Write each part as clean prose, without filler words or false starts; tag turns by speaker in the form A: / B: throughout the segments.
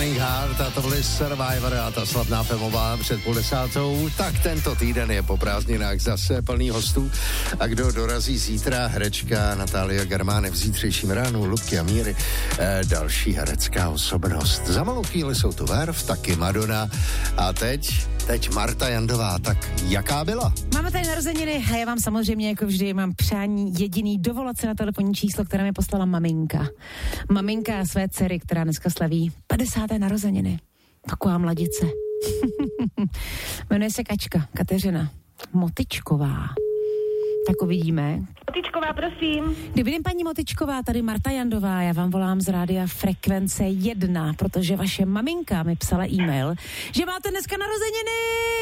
A: Burning Heart a to byly Survivor a ta slavná filmová před 10:30. Tak tento týden je po prázdninách zase plný hostů. A kdo dorazí zítra? Herečka Natália Germáne, v zítřejším ránu Lubky a Míry, další herecká osobnost. Za malou chvíli jsou tu Verve, taky Madonna a teď Marta Jandová. Tak jaká byla?
B: Máme tady narozeniny a já vám samozřejmě jako vždy mám přání jediný dovolat se na telefonní číslo, které mi poslala maminka. Maminka své dcery, která dneska slaví 50. narozeniny. Taková mladice. Jmenuje se Kateřina Motyčková. Tak uvidíme.
C: Motyčková, prosím.
B: Dobrý den, paní Motyčková, tady Marta Jandová, já vám volám z rádia Frekvence 1, protože vaše maminka mi psala e-mail, že máte dneska narozeniny!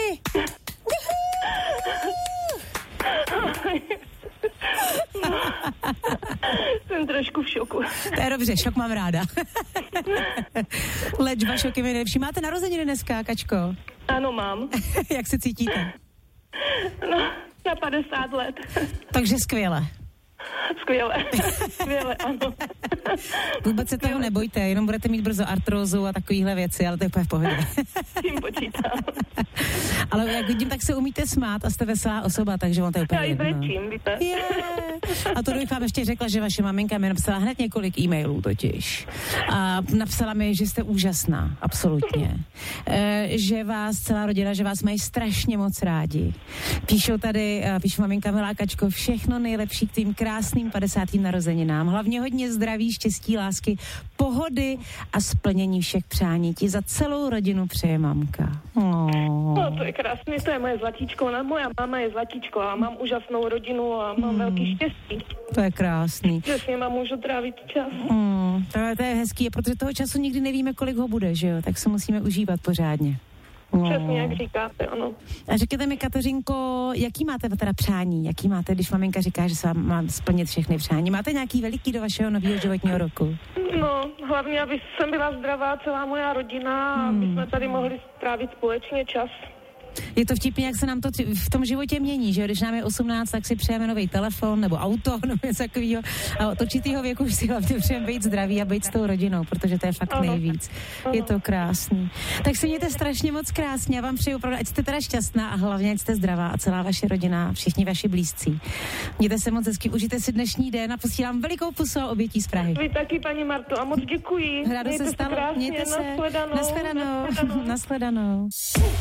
C: Jsem trošku v šoku.
B: To je dobře, šok mám ráda. Léčba šoky mi nejlepší. Máte narozeniny dneska, Kačko?
C: Ano, mám.
B: Jak se cítíte?
C: No, na 50 let.
B: Takže skvěle.
C: Skvěle, ano.
B: Vůbec se toho nebojte, jenom budete mít brzo artrózu a takovýhle věci, ale to je úplně v pohodě.
C: Tím počítám.
B: Ale jak vidím, tak se umíte smát a jste veselá osoba, takže on to je úplně jedno.
C: Já i brečím, víte.
B: A to bych vám ještě řekla, že vaše maminka mi napsala hned několik e-mailů totiž. A napsala mi, že jste úžasná, absolutně. Že vás celá rodina, že vás mají strašně moc rádi. Píšu maminka milá Kačko, všechno nejlepší k tým krásným 50. narozeninám. Hlavně hodně zdraví, štěstí, lásky, pohody a splnění všech přání. Ti za celou rodinu přeje mamka.
C: No, to je krásný, to je moje zlatíčko. Moja máma je zlatíčko a mám úžasnou rodinu a mám velký štěstí.
B: To je krásný.
C: Že s nima můžu trávit čas.
B: To je hezký, protože toho času nikdy nevíme, kolik ho bude, že jo? Tak se musíme užívat pořádně.
C: Přesně, jak říkáte, ano.
B: A řekněte mi, Kateřinko, jaký máte teda přání? Jaký máte, když maminka říká, že se vám má splnit všechny přání? Máte nějaký veliký do vašeho nového životního roku?
C: No, hlavně, aby jsem byla zdravá, celá moja rodina, aby jsme tady mohli strávit společně čas.
B: Je to vtipně, jak se nám to v tom životě mění, že když nám je 18, tak si přejeme nový telefon nebo auto nebo něco takového. A od určitýho věku už si hlavně přejeme být zdraví a být s tou rodinou, protože to je fakt nejvíc. Je to krásný. Tak se mějte strašně moc krásně. Já vám přeju opravdu, ať jste teda šťastná a hlavně ať jste zdravá a celá vaše rodina, všichni vaši blízcí. Mějte se moc hezky, užijte si dnešní den a posílám velikou pusu a obětí z Prahy.
C: Vy taky, paní Marto, a moc děkuji.
B: Rádo se stalo. Mějte se. Nashledanou.